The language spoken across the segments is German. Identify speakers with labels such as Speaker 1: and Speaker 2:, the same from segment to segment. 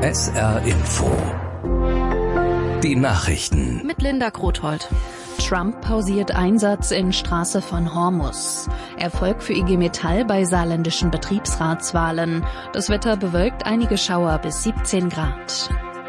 Speaker 1: SR Info. Die Nachrichten.
Speaker 2: Mit Linda Grothold. Trump pausiert Einsatz in Straße von Hormus. Erfolg für IG Metall bei saarländischen Betriebsratswahlen. Das Wetter bewölkt, einige Schauer bis 17 Grad.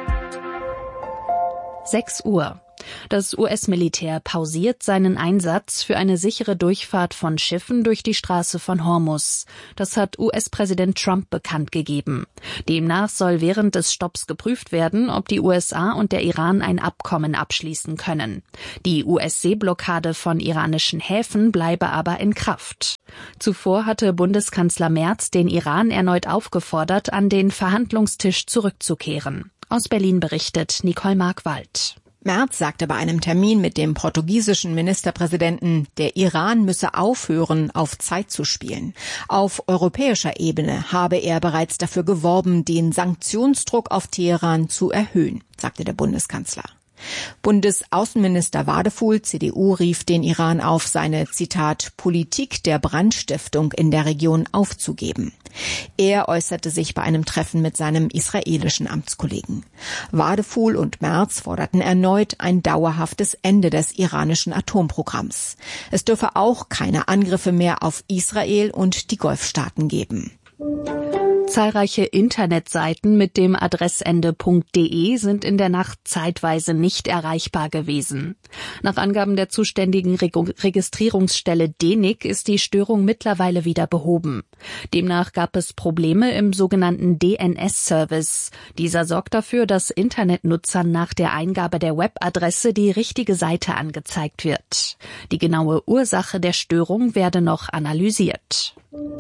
Speaker 2: 6 Uhr. Das US-Militär pausiert seinen Einsatz für eine sichere Durchfahrt von Schiffen durch die Straße von Hormus. Das hat US-Präsident Trump bekannt gegeben. Demnach soll während des Stopps geprüft werden, ob die USA und der Iran ein Abkommen abschließen können. Die US-Seeblockade von iranischen Häfen bleibe aber in Kraft. Zuvor hatte Bundeskanzler Merz den Iran erneut aufgefordert, an den Verhandlungstisch zurückzukehren. Aus Berlin berichtet Nicole Markwald.
Speaker 3: Merz sagte bei einem Termin mit dem portugiesischen Ministerpräsidenten, der Iran müsse aufhören, auf Zeit zu spielen. Auf europäischer Ebene habe er bereits dafür geworben, den Sanktionsdruck auf Teheran zu erhöhen, sagte der Bundeskanzler. Bundesaußenminister Wadefuhl, CDU, rief den Iran auf, seine, Zitat, Politik der Brandstiftung in der Region aufzugeben. Er äußerte sich bei einem Treffen mit seinem israelischen Amtskollegen. Wadefuhl und Merz forderten erneut ein dauerhaftes Ende des iranischen Atomprogramms. Es dürfe auch keine Angriffe mehr auf Israel und die Golfstaaten geben.
Speaker 2: Zahlreiche Internetseiten mit dem Adressende .de sind in der Nacht zeitweise nicht erreichbar gewesen. Nach Angaben der zuständigen Registrierungsstelle DENIC ist die Störung mittlerweile wieder behoben. Demnach gab es Probleme im sogenannten DNS-Service. Dieser sorgt dafür, dass Internetnutzern nach der Eingabe der Webadresse die richtige Seite angezeigt wird. Die genaue Ursache der Störung werde noch analysiert.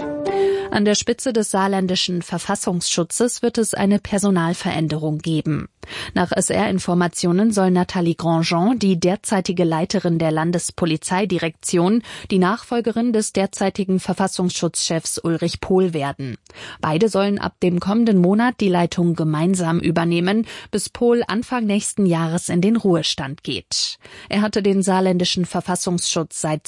Speaker 2: An der Spitze des saarländischen Verfassungsschutzes wird es eine Personalveränderung geben. Nach SR-Informationen soll Nathalie Grandjean, die derzeitige Leiterin der Landespolizeidirektion, die Nachfolgerin des derzeitigen Verfassungsschutzchefs Ulrich Pohl werden. Beide sollen ab dem kommenden Monat die Leitung gemeinsam übernehmen, bis Pohl Anfang nächsten Jahres in den Ruhestand geht. Er hatte den saarländischen Verfassungsschutz seit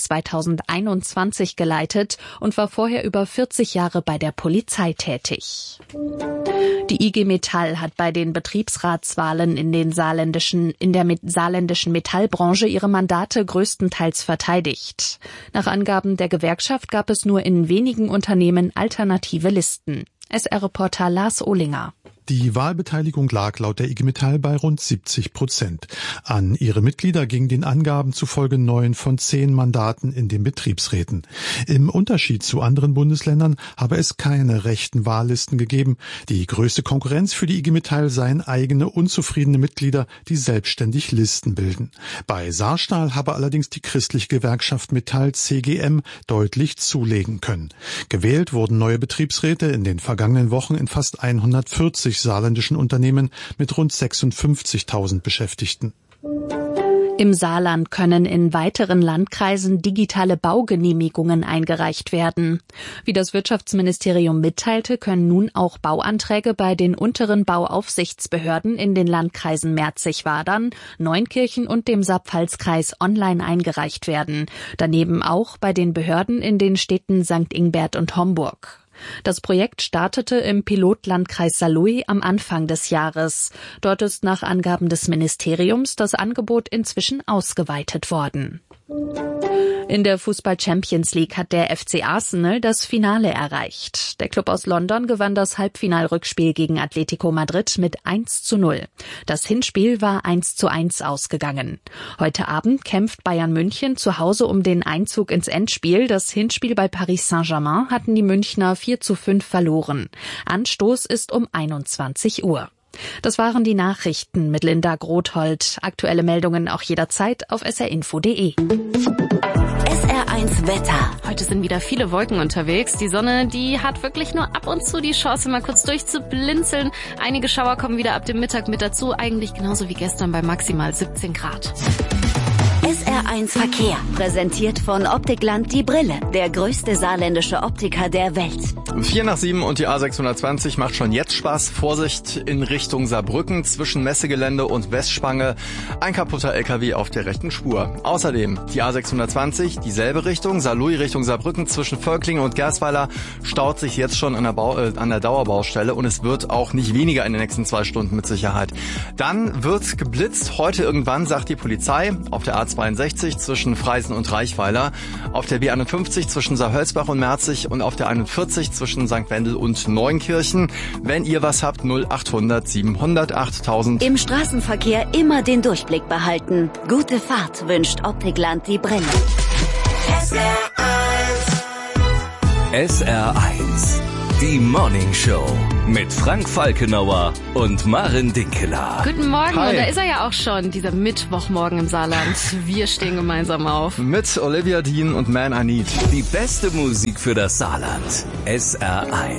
Speaker 2: 2021 geleitet und war vorher über 40 Jahre bei der Polizei tätig. Die IG Metall hat bei den Betriebsratswahlen in der saarländischen Metallbranche ihre Mandate größtenteils verteidigt. Nach Angaben der Gewerkschaft gab es nur in wenigen Unternehmen alternative Listen. SR-Reporter Lars Ohlinger.
Speaker 4: Die Wahlbeteiligung lag laut der IG Metall bei rund 70%. An ihre Mitglieder gingen den Angaben zufolge 9 von 10 Mandaten in den Betriebsräten. Im Unterschied zu anderen Bundesländern habe es keine rechten Wahllisten gegeben. Die größte Konkurrenz für die IG Metall seien eigene unzufriedene Mitglieder, die selbstständig Listen bilden. Bei Saarstahl habe allerdings die christliche Gewerkschaft Metall CGM deutlich zulegen können. Gewählt wurden neue Betriebsräte in den vergangenen Wochen in fast 140 saarländischen Unternehmen mit rund 56.000 Beschäftigten.
Speaker 2: Im Saarland können in weiteren Landkreisen digitale Baugenehmigungen eingereicht werden. Wie das Wirtschaftsministerium mitteilte, können nun auch Bauanträge bei den unteren Bauaufsichtsbehörden in den Landkreisen Merzig-Wadern, Neunkirchen und dem Saarpfalzkreis online eingereicht werden. Daneben auch bei den Behörden in den Städten St. Ingbert und Homburg. Das Projekt startete im Pilotlandkreis Saarlouis am Anfang des Jahres. Dort ist nach Angaben des Ministeriums das Angebot inzwischen ausgeweitet worden. In der Fußball-Champions League hat der FC Arsenal das Finale erreicht. Der Club aus London gewann das Halbfinalrückspiel gegen Atletico Madrid mit 1:0. Das Hinspiel war 1:1 ausgegangen. Heute Abend kämpft Bayern München zu Hause um den Einzug ins Endspiel. Das Hinspiel bei Paris Saint-Germain hatten die Münchner 4:5 verloren. Anstoß ist um 21 Uhr. Das waren die Nachrichten mit Linda Grothold. Aktuelle Meldungen auch jederzeit auf srinfo.de.
Speaker 5: SR1 Wetter.
Speaker 2: Heute sind wieder viele Wolken unterwegs. Die Sonne, die hat wirklich nur ab und zu die Chance, mal kurz durchzublinzeln. Einige Schauer kommen wieder ab dem Mittag mit dazu. Eigentlich genauso wie gestern bei maximal 17 Grad.
Speaker 5: SR1 Verkehr. Präsentiert von Optikland die Brille. Der größte saarländische Optiker der Welt.
Speaker 6: 6:04 und die A620 macht schon jetzt Spaß. Vorsicht in Richtung Saarbrücken zwischen Messegelände und Westspange. Ein kaputter LKW auf der rechten Spur. Außerdem die A620, dieselbe Richtung, Saarlouis Richtung Saarbrücken zwischen Völklingen und Gersweiler staut sich jetzt schon an der Dauerbaustelle und es wird auch nicht weniger in den nächsten 2 Stunden mit Sicherheit. Dann wird geblitzt heute irgendwann, sagt die Polizei, auf der A62 zwischen Freisen und Reichweiler, auf der B51 zwischen Saarhölzbach und Merzig und auf der 41 zwischen St. Wendel und Neunkirchen. Wenn ihr was habt, 0800 700 8000.
Speaker 5: Im Straßenverkehr immer den Durchblick behalten. Gute Fahrt wünscht Optikland die Brenner.
Speaker 1: SR1, die Morning Show mit Frank Falkenauer und Maren Dinkeler.
Speaker 2: Guten Morgen,
Speaker 6: Hi.
Speaker 2: und da ist er ja auch schon, dieser Mittwochmorgen im Saarland. Wir stehen gemeinsam auf.
Speaker 6: Mit Olivia Dean und Man I Need.
Speaker 1: Die beste Musik für das Saarland. SR1.